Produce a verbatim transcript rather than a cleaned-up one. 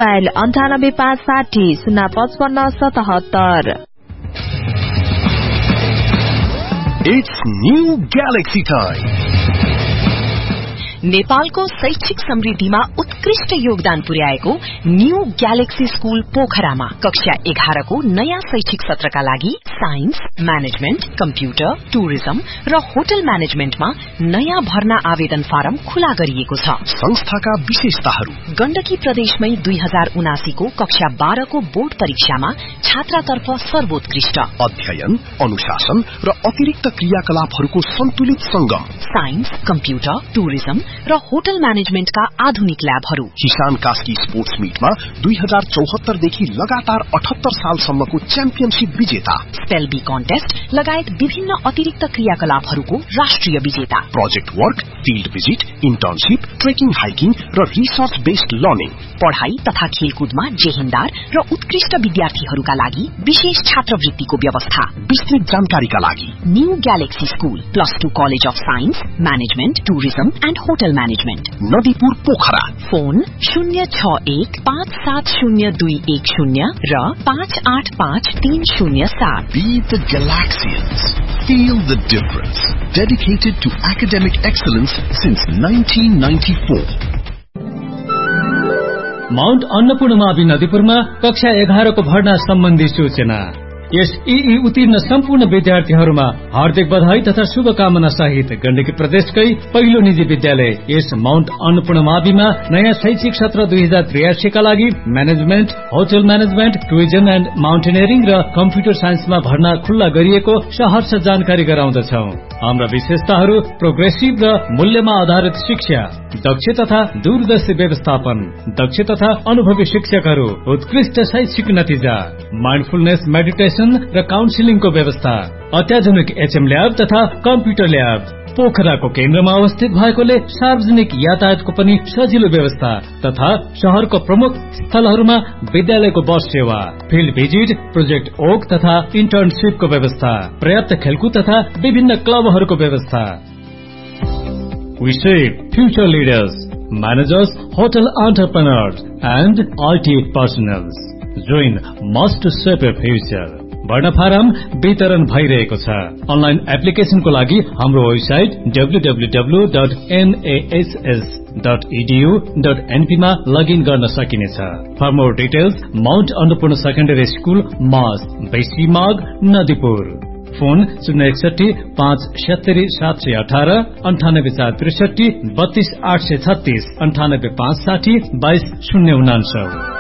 Mobile अन्ठानब्बे पाँच साठी शून्य पचपन्न सतहत्तर। It's new Galaxy time. नेपालको शैक्षिक समृद्धिमा उत्कृष्ट योगदान पुर्याएको न्यू ग्यालेक्सी स्कूल पोखरामा कक्षा एघार को नयाँ शैक्षिक सत्रका लागि साइन्स, म्यानेजमेन्ट, कम्प्युटर, टुरिज्म र होटल म्यानेजमेन्टमा नयाँ भर्ना आवेदन फारम खुला गरिएको छ। संस्थाका विशेषताहरू: गण्डकी प्रदेशमै दुई हजार उनासी को कक्षा बाह्र को बोर्ड परीक्षामा छात्रातर्फ सर्वोत्कृष्ट अध्ययन, अनुशासन र अतिरिक्त क्रियाकलापहरूको सन्तुलित संगम, साइन्स, कम्प्युटर, टुरिज्म र होटल म्यानेजमेन्टका आधुनिक ल्याबहरू। किसान कास्की स्पोर्ट्स मीटमा दुई हजार चौहत्तर देखि लगातार अठहत्तर सालसम्मको च्याम्पियनशिप विजेता, स्पेल बी कन्टेस्ट लगायत विभिन्न अतिरिक्त क्रियाकलापहरूको राष्ट्रिय विजेता, project work, field visit, internship, trekking, hiking र रिसर्च बेस्ड लर्निङ, पढ़ाई तथा खेलकुदमा जेहेन्दार र उत्कृष्ट विद्यार्थीहरूका लागि विशेष छात्रवृत्तिको व्यवस्था। विस्तृत जानकारीका लागि new galaxy school, plus two college of science, management, tourism and hotel management, Nadipur, Pokhara. Phone शून्य छ एक पाँच सात शून्य दुई एक शून्य र पाँच आठ पाँच तीन शून्य सात। Be the Galaxians. Feel the difference. Dedicated to academic excellence since nineteen ninety-four. Mount अन्नपूर्णमावि नदीपुरमा कक्षा एघार को भर्ना सम्बन्धी सूचना। यस ईई उत्तीर्ण सम्पूर्ण विद्यार्थीहरूमा हार्दिक बधाई तथा शुभकामना सहित गण्डकी प्रदेशकै पहिलो निजी विद्यालय यस माउन्ट अन्नपूर्णमाविमा नयाँ शैक्षिक सत्र दुई हजार त्रियासी का लागि management, hotel management, tourism and mountaineering र कम्प्युटर साइन्समा भर्ना खुल्ला गरिएको सहर्ष जानकारी गराउँदछौ। हाम्रा विशेषताहरू: प्रोग्रेसिभ र मूल्यमा आधारित शिक्षा, दक्ष तथा दूरदर्शी व्यवस्थापन, दक्ष तथा अनुभवी शिक्षकहरू, उत्कृष्ट शैक्षिक नतिजा, माइन्डफुलनेस मेडिटेसन र काउन्सिलिङको व्यवस्था, अत्याधुनिक एचएम ल्याब तथा कम्प्युटर ल्याब। पोखराको केन्द्रमा अवस्थित भएकोले सार्वजनिक यातायातको पनि सजिलो व्यवस्था तथा शहरको प्रमुख स्थलहरूमा विद्यालयको बस सेवा, फिल्ड भिजिट, प्रोजेक्ट ओक तथा इन्टर्नशिपको व्यवस्था, पर्याप्त खेलकुद तथा विभिन्न क्लबहरूको व्यवस्था। We shape future leaders, managers, hotel entrepreneurs and I T personnel. Join us to shape your future. भर्ना फारम वितरण भइरहेको छ। अनलाइन एप्लिकेशनको लागि हाम्रो website W W W dot N A H S dot E D you dot an P मा login गर्न सकिनेछ। For more details Mount Annapurna secondary school, मास, बेसी माग, नदीपुर। फोन शून्य एकसठी पाँच सत्तरी सात सय अठार, अन्ठानब्बे चार त्रिसठी, बत्तीस आठ सय छत्तीस, अन्ठानब्बे पाँच साठी, बाइस शून्य उनान्सय।